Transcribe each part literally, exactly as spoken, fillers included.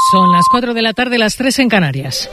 Son las cuatro de la tarde, las tres en Canarias.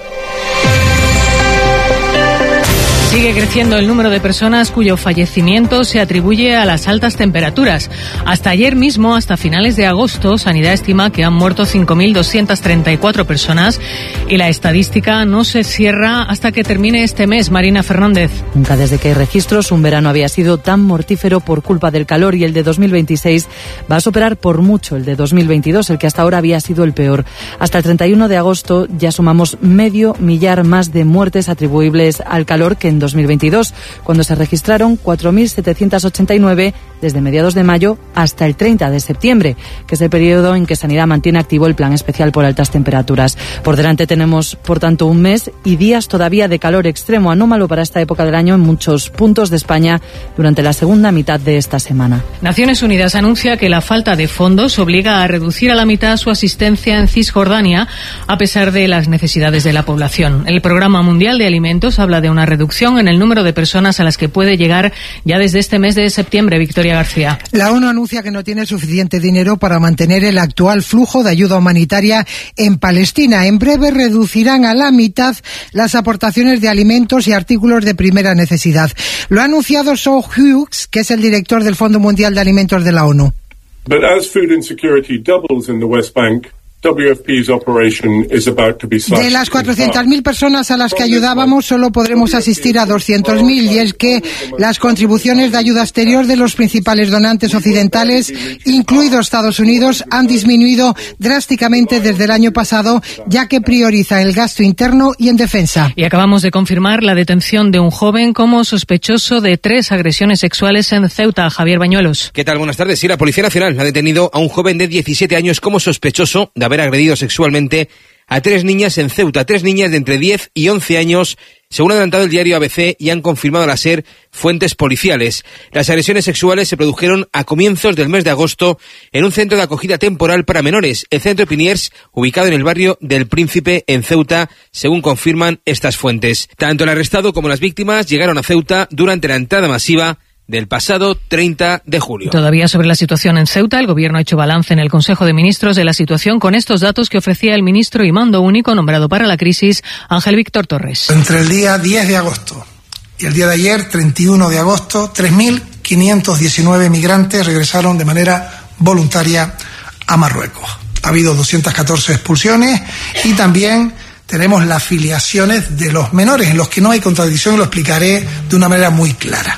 Sigue creciendo el número de personas cuyo fallecimiento se atribuye a las altas temperaturas. Hasta ayer mismo, hasta finales de agosto, Sanidad estima que han muerto cinco mil doscientas treinta y cuatro personas y la estadística no se cierra hasta que termine este mes. Marina Fernández. Nunca desde que hay registros un verano había sido tan mortífero por culpa del calor, y el de dos mil veintiséis va a superar por mucho el de dos mil veintidós, el que hasta ahora había sido el peor. Hasta el treinta y uno de agosto ya sumamos medio millar más de muertes atribuibles al calor que en dos mil veintidós, cuando se registraron cuatro mil setecientos ochenta y nueve desde mediados de mayo hasta el treinta de septiembre, que es el periodo en que Sanidad mantiene activo el plan especial por altas temperaturas. Por delante tenemos, por tanto, un mes y días todavía de calor extremo, anómalo para esta época del año en muchos puntos de España durante la segunda mitad de esta semana. Naciones Unidas anuncia que la falta de fondos obliga a reducir a la mitad su asistencia en Cisjordania, a pesar de las necesidades de la población. El Programa Mundial de Alimentos habla de una reducción en el número de personas a las que puede llegar ya desde este mes de septiembre. Victoria García. La ONU anuncia que no tiene suficiente dinero para mantener el actual flujo de ayuda humanitaria en Palestina. En breve reducirán a la mitad las aportaciones de alimentos y artículos de primera necesidad. Lo ha anunciado Shaw Hughes, que es el director del Fondo Mundial de Alimentos de la ONU. But as food insecurity doubles in the West Bank, W F P's operation is about to be slashed. De las cuatrocientas mil personas a las que ayudábamos, solo podremos asistir a doscientas mil, y es que las contribuciones de ayuda exterior de los principales donantes occidentales, incluido Estados Unidos, han disminuido drásticamente desde el año pasado, ya que prioriza el gasto interno y en defensa. Y acabamos de confirmar la detención de un joven como sospechoso de tres agresiones sexuales en Ceuta. Javier Bañuelos. ¿Qué tal? Buenas tardes. Sí, la Policía Nacional ha detenido a un joven de diecisiete años como sospechoso de haber agredido sexualmente a tres niñas en Ceuta, tres niñas de entre diez y once años, según ha adelantado el diario A B C y han confirmado la SER fuentes policiales. Las agresiones sexuales se produjeron a comienzos del mes de agosto en un centro de acogida temporal para menores, el Centro Piniers, ubicado en el barrio del Príncipe en Ceuta, según confirman estas fuentes. Tanto el arrestado como las víctimas llegaron a Ceuta durante la entrada masiva del pasado treinta de julio. Todavía sobre la situación en Ceuta, el Gobierno ha hecho balance en el Consejo de Ministros de la situación con estos datos que ofrecía el ministro y mando único nombrado para la crisis, Ángel Víctor Torres. Entre el día diez de agosto y el día de ayer, treinta y uno de agosto, tres mil quinientos diecinueve migrantes regresaron de manera voluntaria a Marruecos. Ha habido doscientas catorce expulsiones y también tenemos las filiaciones de los menores, en los que no hay contradicción, y lo explicaré de una manera muy clara.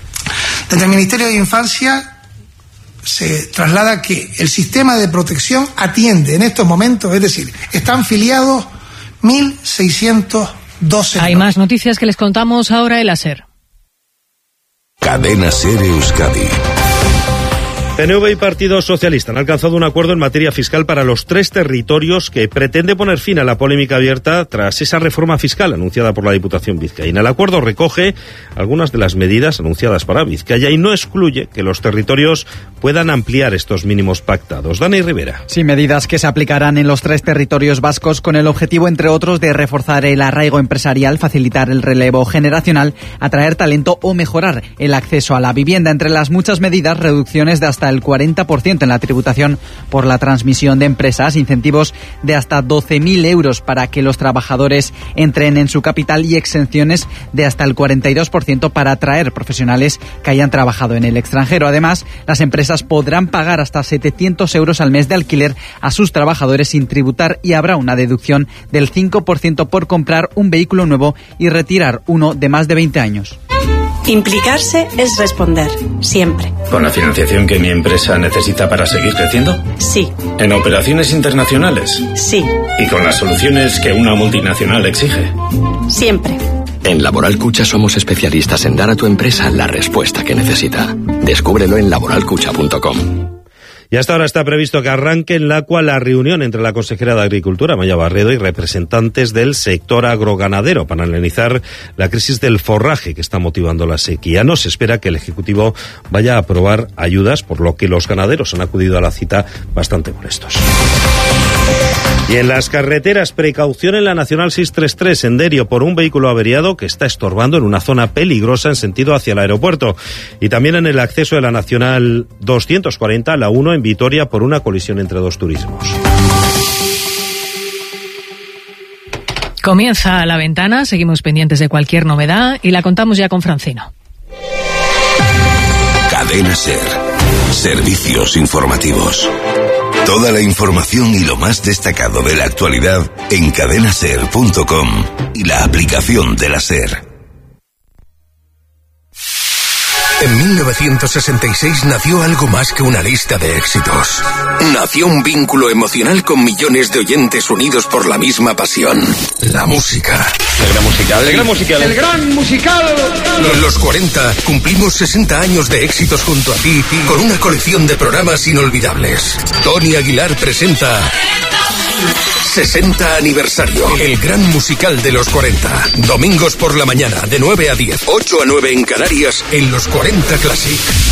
Desde el Ministerio de Infancia se traslada que el sistema de protección atiende en estos momentos, es decir, están filiados mil seiscientos doce. Hay más noticias que les contamos ahora en la SER. Cadena SER Euskadi. P N V y Partido Socialista han alcanzado un acuerdo en materia fiscal para los tres territorios que pretende poner fin a la polémica abierta tras esa reforma fiscal anunciada por la Diputación vizcaína. El acuerdo recoge algunas de las medidas anunciadas para Vizcaya y no excluye que los territorios puedan ampliar estos mínimos pactados. Dani Rivera. Sí, medidas que se aplicarán en los tres territorios vascos con el objetivo, entre otros, de reforzar el arraigo empresarial, facilitar el relevo generacional, atraer talento o mejorar el acceso a la vivienda. Entre las muchas medidas, reducciones de hasta el cuarenta por ciento en la tributación por la transmisión de empresas, incentivos de hasta doce mil euros para que los trabajadores entren en su capital y exenciones de hasta el cuarenta y dos por ciento para atraer profesionales que hayan trabajado en el extranjero. Además, las empresas podrán pagar hasta setecientos euros al mes de alquiler a sus trabajadores sin tributar, y habrá una deducción del cinco por ciento por comprar un vehículo nuevo y retirar uno de más de veinte años. Implicarse es responder, siempre. ¿Con la financiación que mi empresa necesita para seguir creciendo? Sí. ¿En operaciones internacionales? Sí. ¿Y con las soluciones que una multinacional exige? Siempre. En Laboral Cucha somos especialistas en dar a tu empresa la respuesta que necesita. Descúbrelo en laboral cucha punto com. Y hasta ahora está previsto que arranque en Lacua la reunión entre la consejera de Agricultura, Maya Barredo, y representantes del sector agroganadero para analizar la crisis del forraje que está motivando la sequía. No se espera que el Ejecutivo vaya a aprobar ayudas, por lo que los ganaderos han acudido a la cita bastante molestos. Y en las carreteras, precaución en la Nacional seiscientos treinta y tres en Derio por un vehículo averiado que está estorbando en una zona peligrosa en sentido hacia el aeropuerto. Y también en el acceso de la Nacional doscientos cuarenta a la uno en Vitoria por una colisión entre dos turismos. Comienza La Ventana, seguimos pendientes de cualquier novedad y la contamos ya con Francino. Cadena SER. Servicios informativos. Toda la información y lo más destacado de la actualidad en cadena ser punto com y la aplicación de la SER. En mil novecientos sesenta y seis nació algo más que una lista de éxitos. Nació un vínculo emocional con millones de oyentes unidos por la misma pasión. La música. El gran musical. El gran musical. El gran musical. En los cuarenta cumplimos sesenta años de éxitos junto a ti con una colección de programas inolvidables. Tony Aguilar presenta sesenta aniversario. El gran musical de los cuarenta. Domingos por la mañana de nueve a diez, ocho a nueve en Canarias en los cuarenta Classic.